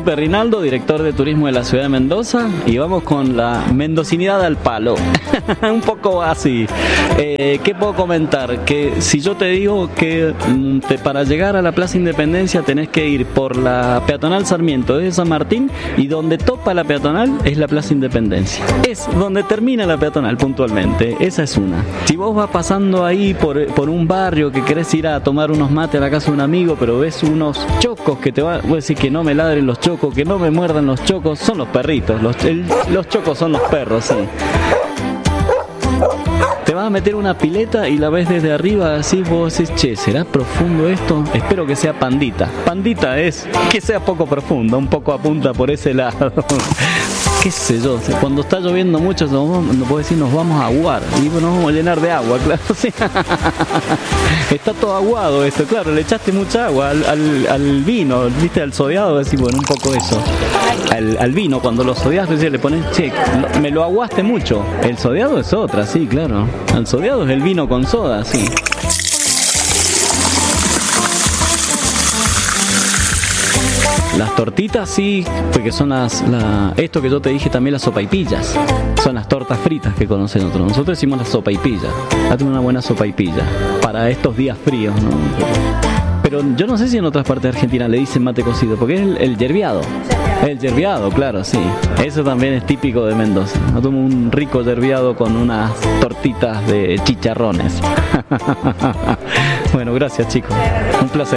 Felipe Rinaldo, director de turismo de la ciudad de Mendoza, y vamos con la mendocinidad al palo. Un poco así. ¿Qué puedo comentar? Que si yo te digo que para llegar a la Plaza Independencia tenés que ir por la peatonal Sarmiento de San Martín, y donde topa la peatonal es la Plaza Independencia. Es donde termina la peatonal puntualmente. Esa es una. Si vos vas pasando ahí por un barrio que querés ir a tomar unos mates a la casa de un amigo, pero ves unos chocos que voy a decir que no me ladren los chocos, que no me muerdan los chocos, son los perritos. Los chocos son los perros, sí. Te vas a meter una pileta y la ves desde arriba, así vos decís, che, ¿será profundo esto? Espero que sea pandita. Pandita es que sea poco profundo, un poco apunta por ese lado. Qué sé yo, cuando está lloviendo mucho, no puedo decir nos vamos a aguar, y nos vamos a llenar de agua, claro. Sí. Está todo aguado esto, claro, le echaste mucha agua al vino, viste, al sodiado, decís, bueno, un poco eso. Al vino, cuando lo sodias, le pones, che, me lo aguaste mucho. El sodiado es otra, sí, claro. El sodiado es el vino con soda, sí. Las tortitas sí, porque son esto que yo te dije también, las sopaipillas. Son las tortas fritas que conocen otros. Nosotros decimos las sopaipillas. Date una buena sopaipilla para estos días fríos, ¿no? Pero yo no sé si en otras partes de Argentina le dicen mate cocido, porque es el yerbiado. El yerbiado, claro, sí. Eso también es típico de Mendoza. Yo tomo un rico yerbiado con unas tortitas de chicharrones. Bueno, gracias, chicos. Un placer.